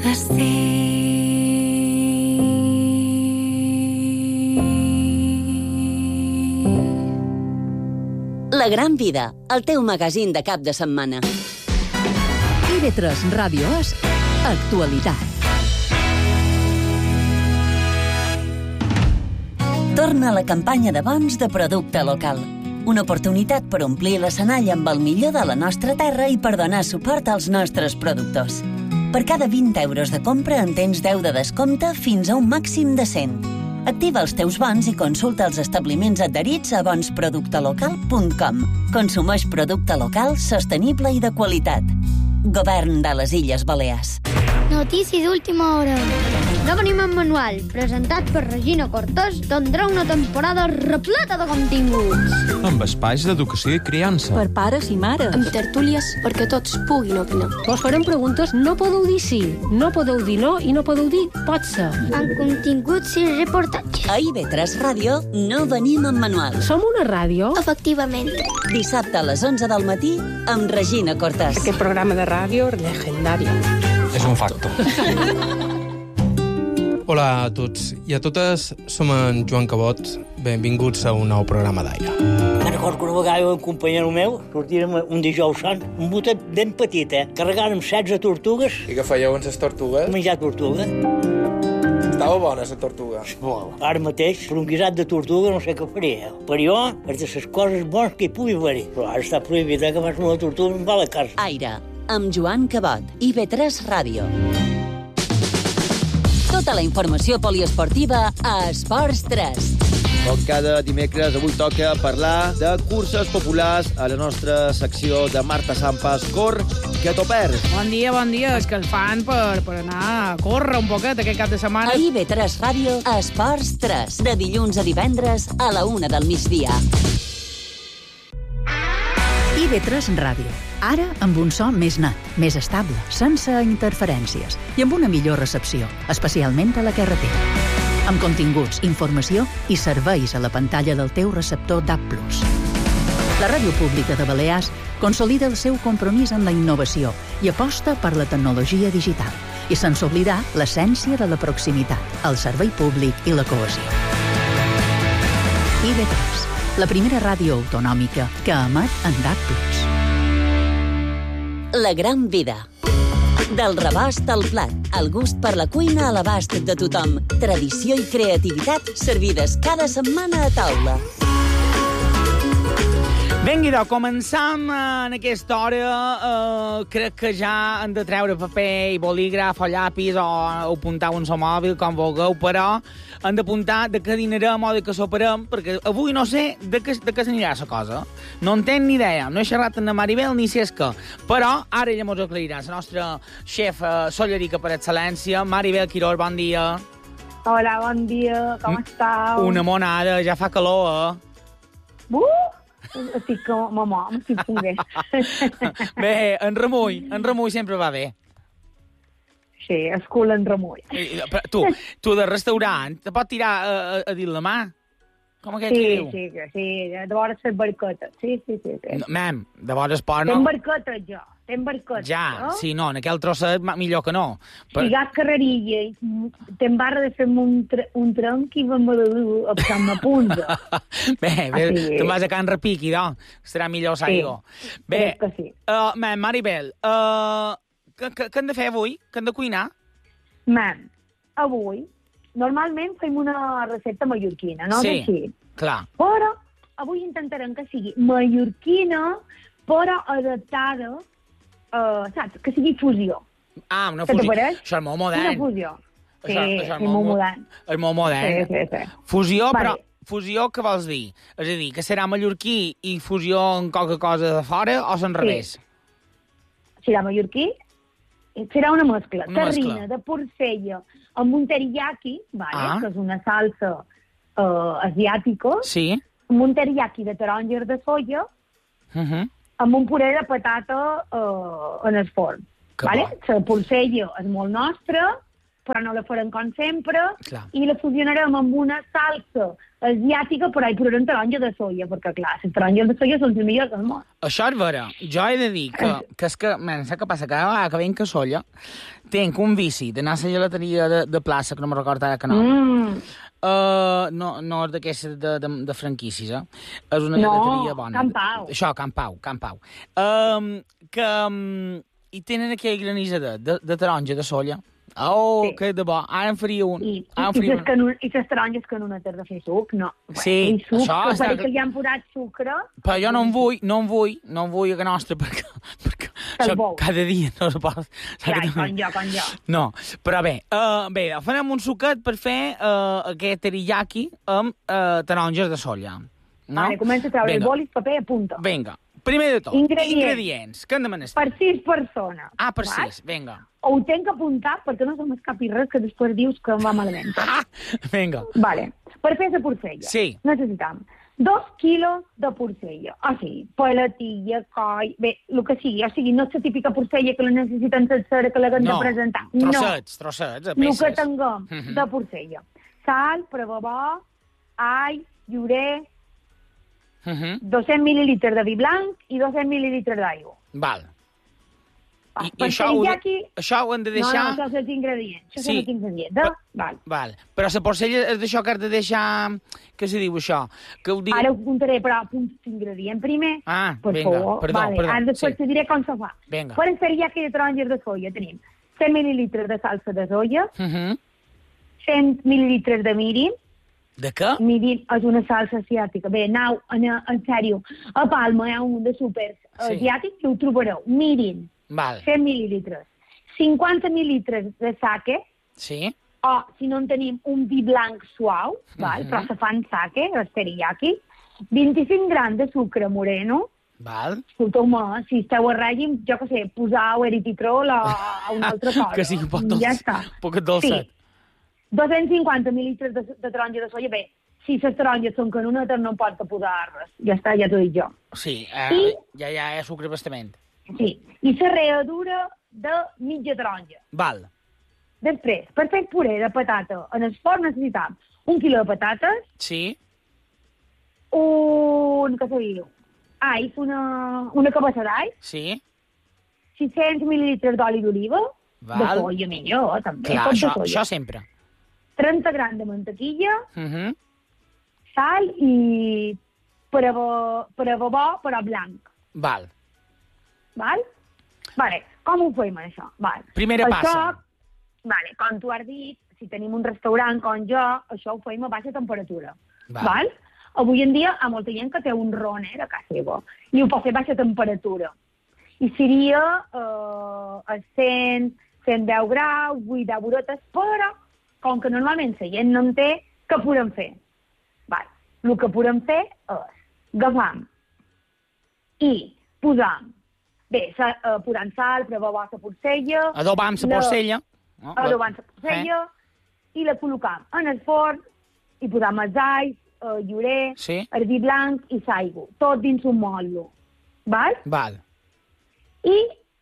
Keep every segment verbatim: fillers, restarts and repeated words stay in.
La Gran Vida, el teu magazín de cap de setmana. I V tres Ràdio és actualitat. Torna la campanya de bons de producte local. Una oportunitat per omplir l'escenari amb el millor de la nostra terra i per donar suport als nostres productors. Per cada vint euros de compra en tens deu de descompte fins a un màxim de cent. Activa els teus bons i consulta els establiments adherits a bons producte local punt com. Consumeix producte local, sostenible i de qualitat. Govern de les Illes Balears. Notícies d'última hora. No venim en manual, presentat per Regina Cortés, tindrà una temporada repleta de continguts. Amb espais d'educació i criança. Per pares i mares. Amb tertúlies perquè tots puguin opinar. Vos farem preguntes, no podeu dir sí, no podeu dir no i no podeu dir pot ser. Amb continguts i reportatges. A I V tres Ràdio no venim en manual. Som una ràdio? Efectivament. Dissabte a les onze del matí amb Regina Cortés. Aquest programa de ràdio legendari. És un facto. Hola a tots i a totes, som en Joan Cabot. Benvinguts a un nou programa d'aire. Me'n recordo que una vegada un companyero meu sortirem un dijous sant, un botet ben petit, eh? Carregàrem setze tortugues. I què fèieu amb les tortugues? Menjar tortuga. Estava bona, la tortuga. Molt. Ara mateix, per un guisat de tortuga, no sé què faria. Per jo, és de les coses bones que hi pugui haver-hi. Però ara està prohibit, eh, que fas una tortuga en va a la casa. Aire, amb Joan Cabot, I V tres Ràdio. Tota la informació poliesportiva a Esports tres. Com cada dimecres, avui toca parlar de curses populars a la nostra secció de Marta Sampas. Cor, que t'ho perds. Bon dia, bon dia. És que el fan per, per anar a córrer un poquet aquest cap de setmana. A I V tres Ràdio, a Esports tres. De dilluns a divendres a la una del migdia. I V tres Ràdio. Ara amb un so més net, més estable, sense interferències i amb una millor recepció, especialment a la carretera. Amb continguts, informació i serveis a la pantalla del teu receptor D A B plus. La Ràdio Pública de Balears consolida el seu compromís en la innovació i aposta per la tecnologia digital. I sense oblidar l'essència de la proximitat, el servei públic i la cohesió. I V tres, la primera ràdio autonòmica que emet en D A B plus. La Gran Vida. Del rebost al plat, el gust per la cuina a l'abast de tothom. Tradició i creativitat servides cada setmana a taula. Vinga, doncs, començam en aquesta hora. Uh, crec que ja han de treure paper i bolígraf o llapis o apuntar un so mòbil, com vulgueu, però han d'apuntar de què dinarem o de què soparem, perquè avui no sé de què, de què s'anirà la cosa. No en tenc ni idea. No he xerrat amb la Maribel ni sé què. Però ara ella mos aclarirà. La nostra xef uh, sollerica per excel·lència, Maribel Quirós, bon dia. Hola, bon dia. Com mm. estàu? Una monada, ja fa calor, eh? Uh! Estic com a mom, estic bé. Bé, en remull, en remull sempre va bé. Sí, es cul en remull. Però tu, tu de restaurant, te pot tirar a, a, a dir la mà? Com aquest sí, que diu? Sí, sí, sí, de vores fer barquetes. Sí, sí, sí. sí. No, mem, de vores pot no... Fem barquetes, jo. Fem barquetes, ja, no? Sí, no, en aquell trosset millor que no. Per... Si gas carrerilla i te'n barra de fer-me un, tre un tronc i vam a passar-me punta. Bé, bé, ah, sí. Te'n vas a Can Repiqui, doncs. Serà millor s'aigua. Sí, bé, crec que sí. Uh, mem, Maribel, uh, què, què, què hem de fer avui? Què hem de cuinar? Mem, avui, normalment fem una recepta mallorquina, no? Sí, així. Clar. Però avui intentarem que sigui mallorquina, però adaptada, uh, saps? Que sigui fusió. Ah, una fusió. Això és molt modern. Una fusió. Sí, això, això és molt modern. És molt modern. Sí, sí, sí. Fusió, vale. Però fusió què vols dir? És a dir, que serà mallorquí i fusió en qualque cosa de fora o s'en revés? Sí. Serà mallorquí, serà una mescla. Una Terrina mescla. de porcella amb un teriyaki, vale? Ah. Que és una salsa uh, asiàtica, sí. amb un teriyaki de taronges de soja, uh -huh. amb un puré de patata uh, en el forn. Que vale? bo. La porcella és molt nostra, però no la farem com sempre, Clar. i la fusionarem amb una salsa asiàtica, però hi posarem taronja de soia, perquè, clar, les taronges de soia són les millors del món. Això és vera. Jo he de dir que, que és que, men, saps què passa? Cada vegada que venc a Solla, tenc un vici d'anar a la gelateria de, de plaça, que no me recordo ara que no. Mm. Uh, no, no és d'aquestes de, de, de franquícies, eh? És una No, gelateria bona. Can Pau. Això, Can Pau, Can Pau. Um, que... Um, I tenen aquell granissa de, de, de taronja de solla. Oh, sí. Que de bo. Ara en faria un. I, Ara en i, faria les canu- i les taronges que no n'has de fer suc, no. Sí, I suc, això que està- per que li han posat sucre... Però jo no en vull, no en vull, no en vull a que nostra, perquè, perquè això vol. cada dia no es pot. Ja, com jo, com jo. No, però bé, uh, bé, farem un suquet per fer uh, aquest teriyaki amb uh, taronges de solla. No? Vale, comença a treure el bolis, paper i apunta. Vinga, primer de tot, Ingredients. ingredients. Què en demanes? Per sis persones. Ah, per val? sis, vinga. Ho tenc que apuntar perquè no se m'escapi res que després dius que em va malament. Vinga. Vale. Per fer la porcella Sí. necessitam dos quilos de porcella. O sigui, palatilla, coll... Bé, el que sigui. O sigui, no és la típica porcella que la necessiten sencera, que l'haguem No, de presentar. trossets, trossets, a No. El peces. que tinguem Mhm. de porcella. Sal, prebabó, all, llorer, Mhm. dos-cents mil·lilitres de vi blanc i dos-cents mil·lilitres d'aigua. Val. I, i per això, ho de, teriyaki... això ho hem de deixar... No, no, això són els ingredients. Això Sí. són els ingredients. De... Val. Val. Però la porcella és d'això que has de deixar... Què se diu, això? Que ho diu... Ara ho apuntaré, però apunto l'ingredient primer. Ah, per vinga, favor. perdó, vale. perdó. Ara després Sí. te diré com se fa. Vinga. Per teriyaki de taronges de soia tenim cent mil·lilitres de salsa de soia, Uh -huh. cent mil·lilitres de mirin. De què? Mirin és una salsa asiàtica. Bé, anau, en, en sèrio, a Palma hi ha un de súpers Sí. asiàtics i ho trobareu. Mirin, Val. cent mil·lilitres. cinquanta mil·lilitres de sake, Sí? o, si no en tenim, un vi blanc suau, val? Mhm. Però se fan sake, els teriyaki, vint-i-cinc grams de sucre moreno. Val. Escolteu-me, si esteu a règim, jo què sé, posau eritritol o a una altra cosa. Que sigui un poc I dolç. Ja està. Poc dolçat. Sí. dos-cents cinquanta mil·lilitres de, de taronja de soia. Bé, si les taronges són canonetes no em pots posar res. Ja està, ja t'ho dic jo. Sí, eh, I- ja, ja és sucre bastament. Sí. I la readura de mitja taronja. Val. Després, per fer puré de patata, en el forn necessitam un quilo de patates, Sí? un, què se diu, ais, una, una cabassa d'ais, Sí? sis-cents mil·lilitres d'oli d'oliva, de Val. soia millor, també, Clar, pot de això, soia. això sempre. trenta grams de mantequilla, Uh -huh. sal i prebó, prebó, però blanc. Val. Val? Vale, com ho fem, això? Val. Primera això, passa. Vale, com tu has dit, si tenim un restaurant com jo, això ho fem a baixa temperatura. Val. Val? Avui en dia hi ha molta gent que té un roner a casa seva i ho pot fer a baixa temperatura. I seria eh, a cent, cent deu graus, vuit deu horetes, però com que normalment la gent no en té, què podem fer? Val. El que podem fer és agafam i posam, bé, sa, eh, posant sal, prebobar la porcella... Adobam la porcella. No? Adobant la porcella eh? i la col·locam en el forn i posam els alls, eh, llorer, Sí. el vi blanc i l'aigua, tot dins un motlle. Val? Val. I,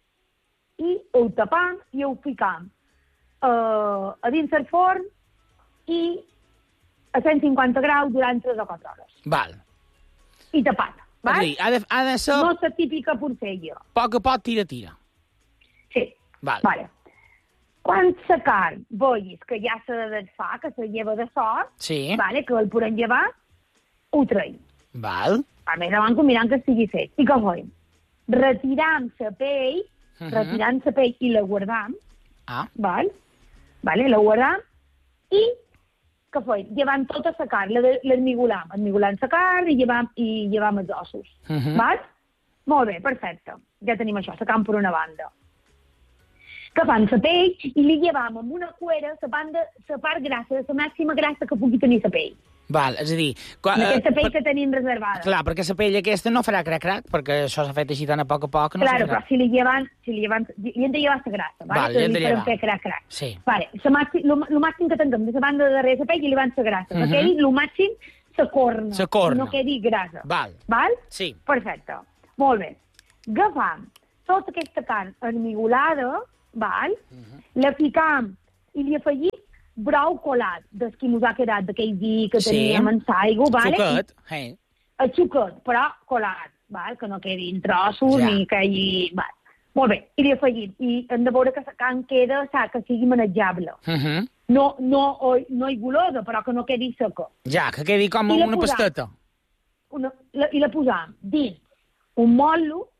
i ho tapam i ho ficam eh, a dins el forn i a cent cinquanta graus durant tres o quatre hores. Val. I tapat. És Val? a dir, ha de, ha de ser No és la típica porcella. poc a poc, tira, tira. Sí. Val. Vale. Quan la carn vegis que ja s'ha de desfar, que se lleva de sort, Sí. vale, que el podem llevar, ho traiem. Val. A més abans que mirant que estigui fet. I què fem? Retiram la pell, uh Mhm. -huh. retirant la pell i la guardam, Ah. val? Vale, la guardam i què fem? Llevam tota la carn, la- l'esmigolam, esmigolam la carn i llevam, i llevam els ossos. Uh -huh. Val? Molt bé, perfecte. Ja tenim això, la carn per una banda. Que fan la pell i li llevam amb una cuera la banda, la part grassa, la màxima grassa que pugui tenir la pell. Val, és a dir... Quan, Aquesta pell per, que tenim reservada. clar, perquè la pell aquesta no farà crac-crac, perquè això s'ha fet així tan a poc a poc. No Claro, se farà. però si li llevan, si li llevan, li hem de llevar la grassa, vale? Val, que li hem de li farem llevar. fer crac, crac. Sí. Vale, el màxim, lo, lo màxim que tinguem de la banda de darrere la pell i li van la grassa, Mhm. que quedi el màxim la corna, La corna. no quedi grassa. Val. Val? Sí. Perfecte. Molt bé. Agafam tota aquesta carn esmigolada, val? Mhm. La ficam i li afegim brou colat, del que ens ha quedat d'aquell dia que Sí. teníem en saigo, vale? Suquet, hey. El suquet, però colat, val? Que no quedin trossos Ja. ni que hi... Val. Molt bé, i li afegim. I hem de veure que la carn queda, saps, que sigui manejable. Uh -huh. No, no, oi, no golosa, però que no quedi seca. Ja, que quedi com I la una posam. pasteta. Una, la, I la posam dins un motlo,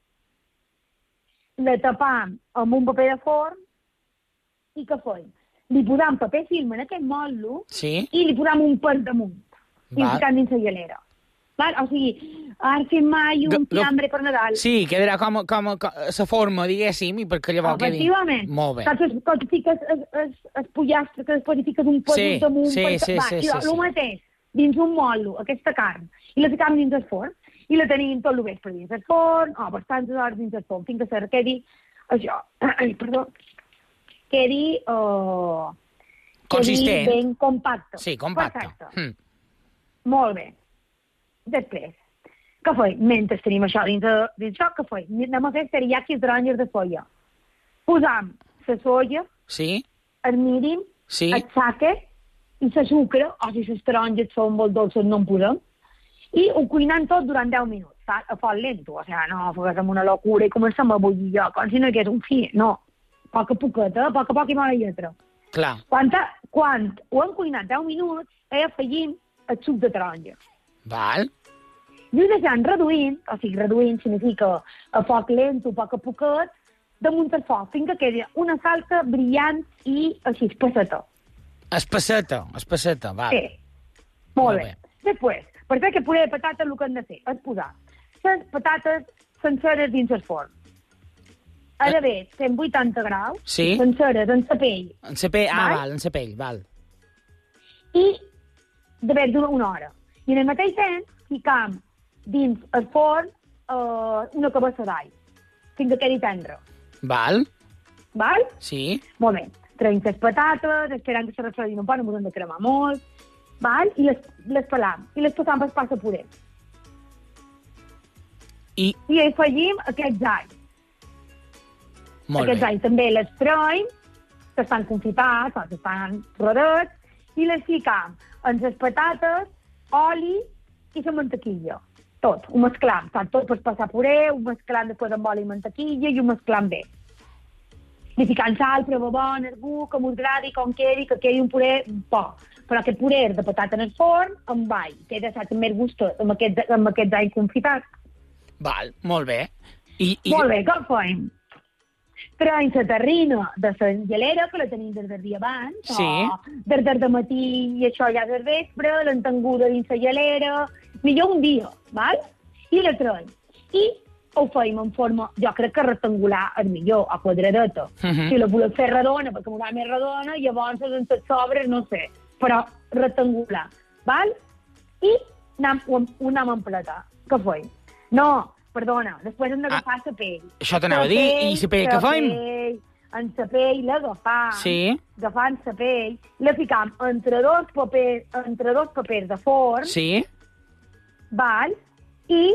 la tapam amb un paper de forn i què fem? Li posam paper film en aquest motlo Sí. i li posam un pes damunt i Val. el ficam dins la gelera. Val? O sigui, ara fem mai un Lo- lo- fiambre per Nadal. Sí, quedarà com, com, com la forma, diguéssim, i perquè llavors quedi... Efectivament. Molt bé. Saps, es- quan fiques es, es, es pollastre, que després hi fiques un pes Sí, damunt. sí, per... sí, Va, sí, i sí, el sí. mateix, dins un motlo, aquesta carn, i la ficam dins el forn, i la tenim tot el vespre dins el forn, o bastantes hores dins el forn, fins que se quedi, això, ai, perdó, quedi, uh, Consistent. quedi ben compacte. Sí, compacte. Perfecte. Hm. Molt bé. Després, què fem? Mentre tenim això dins, de, dins això, què fem? Anem a fer teriyaki taronges de soia. Posam la soia, Sí, el mirin, sí. el sake i la sucre, o si les taronges són molt dolces no en posem, i ho cuinant tot durant deu minuts, saps? A foc lento, o sigui, no fogués amb una locura i comencem a bullir jo, com si no hi hagués un fi, no. Poca poqueta, a poc a poc i mala lletra. Clar. Quan, quan ho hem cuinat deu minuts, eh, afegim el suc de taronja. Val. I ho deixem reduint, o sigui, reduint significa a foc lent o poc a poquet, damunt el foc, fins que quedi una salsa brillant i així espesseta. Espesseta, espesseta, val. Sí. Molt, Molt bé. Després, per fer aquest puré de patates el que hem de fer és posar les patates senceres dins el forn. Ha d'haver cent vuitanta graus, Sí. senceres, en la pell, En la pell, ah, Val. val, en la pell, val. i d'haver d'una una hora. I en el mateix temps ficam dins el forn eh, una cabassa d'all, fins que quedi tendre. Val, Val? sí. Molt bé. Traiem les patates, esperant que se refredin un poc, no ens hem de cremar molt, val? I les, les pelam. I les passam per passa puré. I, I hi afegim aquests alls. molt Aquests bé. alls també les traiem, que estan confitats, o que estan rodets, i les ficam en les patates, oli i la mantequilla. Tot, ho mesclam. Tot, tot per passar puré, ho mesclam després amb oli i mantequilla i ho mesclam bé. Li ficant sal, prova bon, el gust, com us agradi, com quedi, que quedi un puré bo. Però aquest puré de patata en el forn, amb all. Queda saps, més gustós, amb aquest, amb aquest all confitat. Val, molt bé. I, i... Molt bé, com fem? Traiem la terrina de la gelera, que la tenim des del dia abans, Sí. o des del matí i això ja del vespre, l'entenguda dins la gelera, millor un dia, val? I la traiem. I ho fem en forma, jo crec que rectangular és millor, a quadradeta. Mhm. Si la volem fer redona, perquè m'ho més redona, llavors en les sobres, no sé, però rectangular, val? I anem, ho, ho anem a emplatar. Què fem? No, perdona, després hem d'agafar la pell. Això t'anava a dir, i la pell què fem? En la pell l'agafam, Sí. agafant la pell, la ficam entre dos papers, entre dos papers de forn, Sí, val? I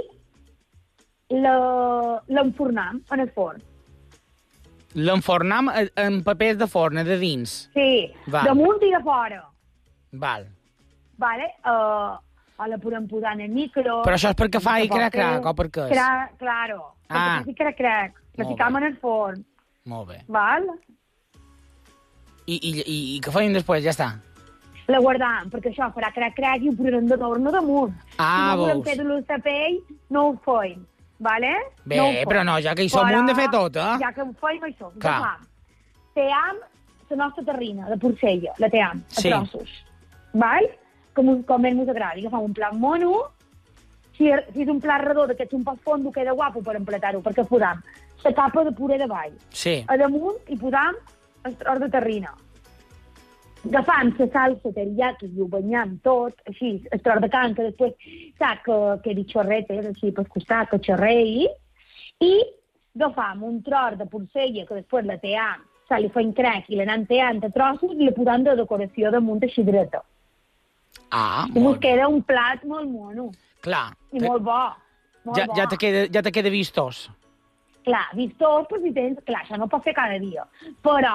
la- l'enfornam en el forn. l'enfornam en- en papers de forn, de dins. Sí, Val. damunt i de fora. Val. Vale? Uh, o la podem posar en el micro. Però això és perquè fa i Que pot crac-crac, fer- o per què és? Cra claro. Ah. Perquè fa crac-crac. La Molt ficam bé. en el forn. Molt bé. Val? I, i, i, i què fem després? Ja està. La guardam, perquè això farà crac-crac i ho posarem de torno damunt. Ah, si no volem veus. fer de la pell, no ho fem. Vale? Bé, no ho fem. però no, ja que hi som, ho hem de fer tot, eh? Ja que ho fem, això. Clar. Agafam. Team la nostra terrina de porcella, la team, a Sí. trossos. Val? Com, com més us agradi. Agafam un plat mono, si, si és un plat redó d'aquests un poc fondo, queda guapo per emplatar-ho, perquè posam la capa de puré de vall. Sí. A damunt hi posam el tros de terrina. Agafam la salsa teriyaki i ho banyam tot, així, el tros de carn, que després, saps, que quedi xorretes, així, per costat, que xorrei, i agafam un tros de porcella, que després la team, se li fem crac i l'anem teant a trossos i la posam de decoració damunt així dreta. Ah, I ens molt bé. queda un plat molt mono Clar. i molt bo. Molt Ja, bo. ja, te queda, ja te queda vistós. Clar, vistós, però si tens... Clar, això no pot fer cada dia. Però,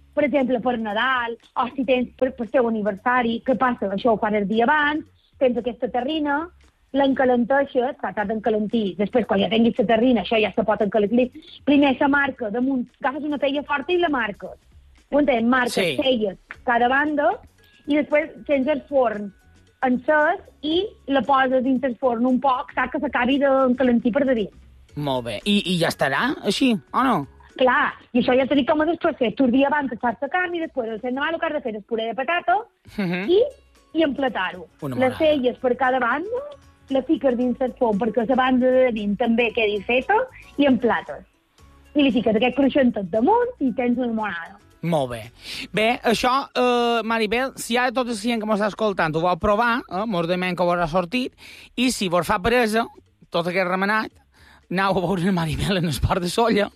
per exemple, per Nadal, o si tens per, per teu aniversari, què passa? Això ho fan el dia abans, tens aquesta terrina, l'encalenteixes, que t'has d'encalentir, després quan ja tinguis la terrina, això ja se pot encalentir, primer se marca damunt, agafes una teia forta i la marques. On tens? Marques, sí. Teies cada banda, i després tens el forn encès i la poses dins el forn un poc, saps que s'acabi d'encalentir per de dins. Molt bé. I, I ja estarà, així, o no? Clar, i això ja t'ho dic com és el procés. Tu el dia abans estàs la carn i després el demà el que has de fer és puré de patata uh -huh. i, i emplatar-ho. Les celles per cada banda, la fiques dins el forn perquè la banda de dins també quedi feta i emplates. I li fiques aquest cruixentet damunt i tens una monada. Molt bé. Bé, això, eh, Maribel, si ara tota la gent que m'està escoltant ho vol provar, eh, mos demem que ho haurà sortit, i si vos fa presa, tot aquest remenat, anau a veure la Maribel en Esport de Sóller.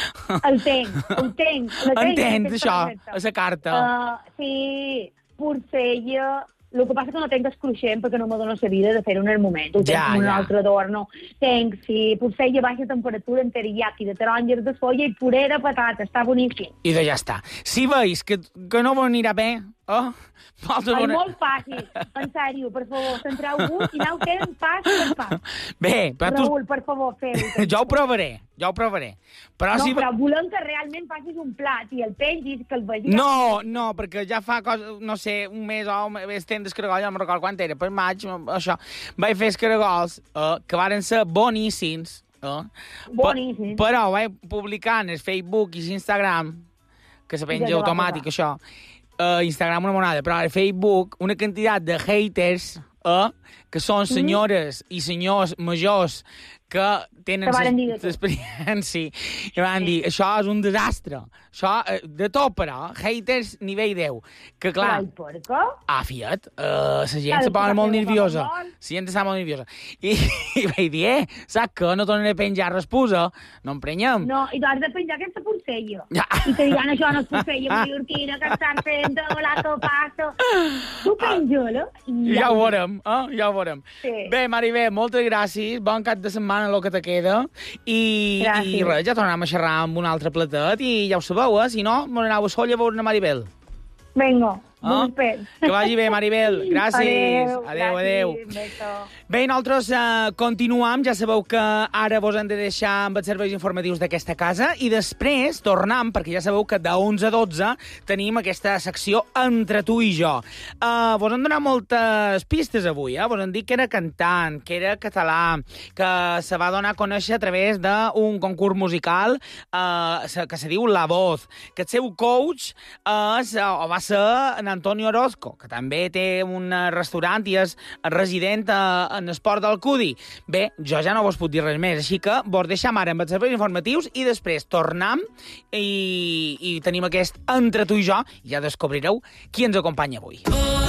El tenc, el tenc. En tens, això, a la carta. Uh, sí, porcella. El que passa que no tenc escruixent perquè no me dono la vida de fer-ho en el moment. Ho tenc ja, un ja. altre adorno. Tenc, sí, porcella a baixa temperatura en teriyaki, de taronges de soia i puré de patata. Està boníssim. I de ja està. Si veus que, que no vos anirà bé, oh, és bona... molt fàcil. En sèrio, per favor, centreu-vos i aneu fent pas per pas. Bé, però tu... Raül, per favor, feu-ho. Jo ho provaré, jo ho provaré. Però no, si... però volem que realment facis un plat i el pengis, que el vegis... No, no, perquè ja fa, cosa, no sé, un mes o estem d'escaragols, ja no me'n recordo quan era, per maig, això. Vaig fer escaragols eh, que varen ser boníssims. Eh? Boníssims. Però vaig publicar en el Facebook i l'Instagram, que se penja automàtic, això, Uh, Instagram una monada, però a Facebook una quantitat de haters uh, que són senyores mm. i senyors majors que tenen l'experiència i van dir, això és un desastre. Això, de tot, però, haters nivell deu. Que, clar... Ah, fiat, uh, la gent se posa molt nerviosa. La gent està molt nerviosa. I, i vaig dir, eh, saps que no tornaré a penjar respusa? No emprenyem. No, i tu has de penjar aquesta porcella. Ja. I te diran, això no és porcella mallorquina, que estan fent la topasso. Tu penja-la. Ja, ja ho veurem, eh? Ja ho veurem. Sí. Bé, Maribel, moltes gràcies. Bon cap de setmana el que te queda. I, i res, ja tornem a xerrar amb un altre platet i ja ho sabeu, eh? Si no, m'aneu a Sóller a veure una Maribel. Vinga. Oh? Que vagi bé, Maribel. Gràcies. Adéu, adéu. adéu. Bé, nosaltres uh, continuam. Ja sabeu que ara vos hem de deixar amb els serveis informatius d'aquesta casa i després tornam, perquè ja sabeu que d'onze a dotze tenim aquesta secció Entre tu i jo. Uh, vos han donat moltes pistes avui, eh? Vos han dit que era cantant, que era català, que se va donar a conèixer a través d'un concurs musical uh, que se diu La Voz, que el seu coach uh, és, o va ser en Antonio Orozco, que també té un restaurant i és resident en Esport d'Alcúdia. Bé, jo ja no vos puc dir res més, així que vos deixam ara amb els serveis informatius i després tornam i, i tenim aquest Entre tu i jo i ja descobrireu qui ens acompanya avui.